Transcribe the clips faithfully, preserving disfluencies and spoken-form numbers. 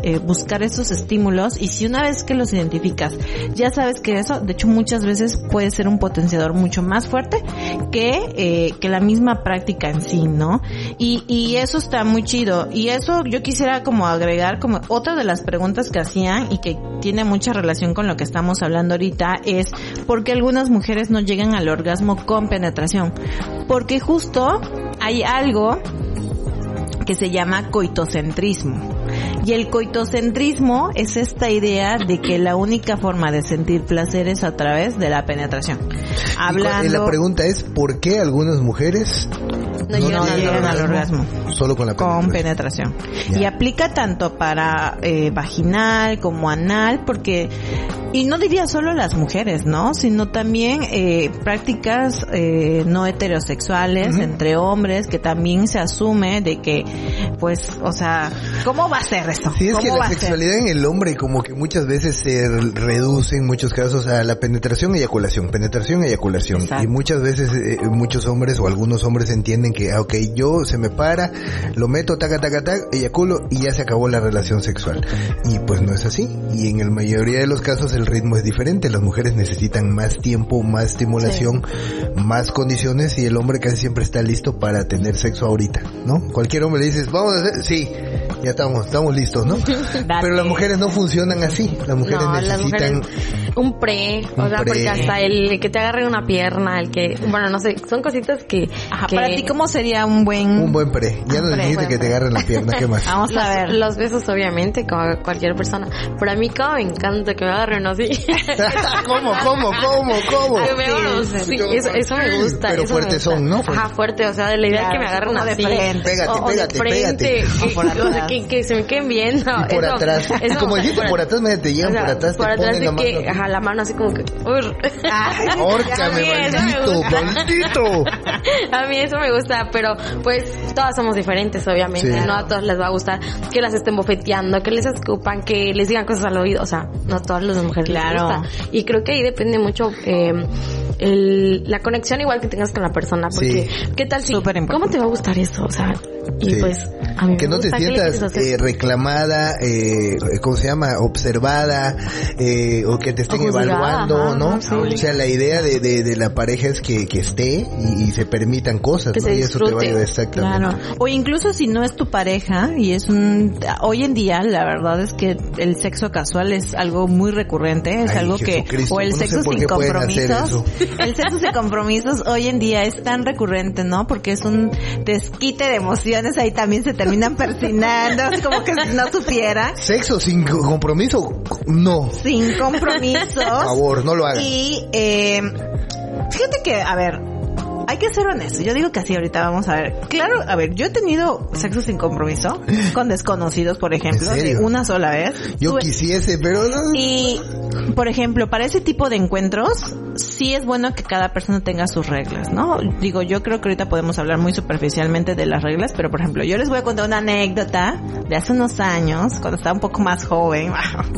eh, buscar esos estímulos, y si una vez que los identificas, ya sabes que eso, de hecho muchas veces puede ser un potenciador mucho más fuerte que eh, que la misma práctica en sí, ¿no? Y, y eso está muy chido, y eso yo quisiera como agregar como otra de las preguntas que hacían y que tiene mucha relación con lo que estamos hablando ahorita, es ¿por qué algunas mujeres no llegan al orgasmo con penetración? Porque justo hay algo que se llama coitocentrismo. Y el coitocentrismo es esta idea de que la única forma de sentir placer es a través de la penetración. Hablando... Y la pregunta es, ¿por qué algunas mujeres no, no, no llegan al orgasmo? Solo con la penetración. Con penetración. Y aplica tanto para eh, vaginal como anal, porque... Y no diría solo las mujeres, ¿no? Sino también eh, prácticas eh, no heterosexuales, uh-huh, entre hombres, que también se asume de que, pues, o sea, ¿cómo va a ser esto? Sí, es que la va sexualidad en el hombre como que muchas veces se reduce en muchos casos a la penetración y eyaculación, penetración y eyaculación. Exacto. Y muchas veces eh, muchos hombres o algunos hombres entienden que, ah, ok, yo se me para, lo meto, taca, taca, taca, eyaculo y ya se acabó la relación sexual. Y pues no es así. Y en la mayoría de los casos el ritmo es diferente. Las mujeres necesitan más tiempo, más estimulación, sí, más condiciones, y el hombre casi siempre está listo para tener sexo ahorita, ¿no? Cualquier hombre le dices, vamos a hacer, sí, ya estamos, estamos listos, ¿no? Pero las mujeres no funcionan así. Las mujeres no, necesitan las mujeres, un pre, o un sea, pre. Porque hasta el que te agarre una pierna, el que, bueno, no sé, son cositas que... Ajá, que... para ti, ¿cómo sería un buen... Un buen pre? Ya no necesitas que te agarren la pierna, ¿qué más? Vamos a ver. Los besos, obviamente, como cualquier persona. Pero a mí, como me encanta que me agarren así. ¿Cómo, cómo, cómo, cómo? Que me agarren, sí, eso, eso me gusta. Pero eso fuertes son, ¿no? Ajá, fuerte, o sea, de la idea, claro, que me agarren así. De frente. Pégate, o, pégate, o de frente, pégate. Que, o por atrás. O sea, que, que se me queden viendo. Y por eso, atrás. Eso, como dijiste, por, por atrás, me te llegan, o sea, por atrás, por te atrás ponen de la que, mano. ajá, la mano así como que, ur. Ahórcame, maldito, maldito. A mí eso me gusta, pero pues todas somos diferentes, obviamente. Sí. No a todos les va a gustar que las estén bofeteando, que les escupan, que les digan cosas al oído. O sea, no a todas las mujeres, claro, les gusta. Y creo que ahí depende mucho eh, el, la conexión igual que tengas con la persona. Porque, sí, ¿qué tal si, cómo te va a gustar eso? O sea, y sí, pues, a mí que me no te sientas eh, reclamada, eh, ¿cómo se llama? Observada, eh, o que te estén o evaluando, ajá, ¿no? Sí. O sea, la idea de, de, de la pareja es que, que esté y, y se permitan cosas, que ¿no? Y eso te va a ayudar exactamente. Claro. O incluso si no es tu pareja y es un, hoy en día la verdad es que el sexo casual es algo muy recurrente, es Ay, algo que, o el sexo no sé sin compromisos, el sexo sin compromisos hoy en día es tan recurrente, ¿no? Porque es un desquite de emociones, ahí también se terminan persinando, como que no supiera. Sexo sin compromiso, no. Sin compromiso. Por favor, no lo hagan. Y, eh, fíjate que, a ver, hay que ser honestos. Yo digo que así ahorita vamos a ver. Claro, a ver, yo he tenido sexo sin compromiso con desconocidos, por ejemplo, de una sola vez. Yo Tuve... quisiese, pero no. Y, por ejemplo, para ese tipo de encuentros, sí es bueno que cada persona tenga sus reglas, ¿no? Digo, yo creo que ahorita podemos hablar muy superficialmente de las reglas, pero, por ejemplo, yo les voy a contar una anécdota de hace unos años, cuando estaba un poco más joven.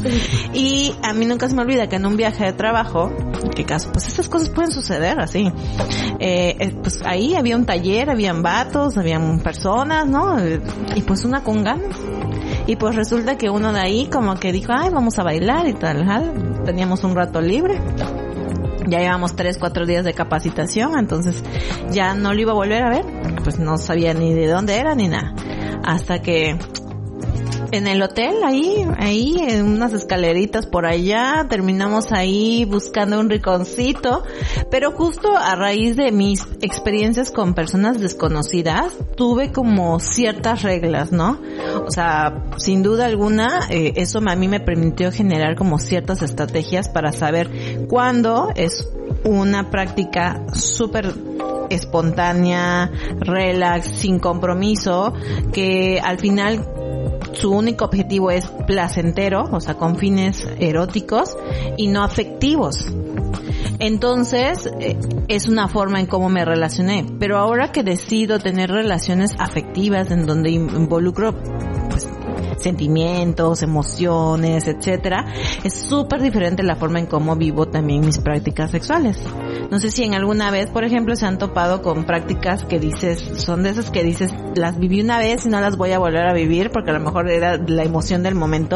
Y a mí nunca se me olvida que en un viaje de trabajo, en qué caso, pues estas cosas pueden suceder así. Eh, pues ahí había un taller, habían vatos, habían personas, ¿no? Y pues una con ganas. Y pues resulta que uno de ahí como que dijo, ay, vamos a bailar y tal, tal. Teníamos un rato libre. Ya llevamos tres, cuatro días de capacitación, entonces ya no lo iba a volver a ver. Pues no sabía ni de dónde era ni nada. Hasta que en el hotel, ahí, ahí, en unas escaleritas por allá, terminamos ahí buscando un rinconcito, pero justo a raíz de mis experiencias con personas desconocidas, tuve como ciertas reglas, ¿no? O sea, sin duda alguna, eh, eso a mí me permitió generar como ciertas estrategias para saber cuándo es una práctica súper espontánea, relax, sin compromiso, que al final su único objetivo es placentero, o sea, con fines eróticos y no afectivos. Entonces, eh, es una forma en cómo me relacioné. Pero ahora que decido tener relaciones afectivas en donde involucro pues sentimientos, emociones, etcétera, es súper diferente la forma en cómo vivo también mis prácticas sexuales. No sé si en alguna vez, por ejemplo, se han topado con prácticas que dices, son de esas que dices, las viví una vez y no las voy a volver a vivir porque a lo mejor era la emoción del momento.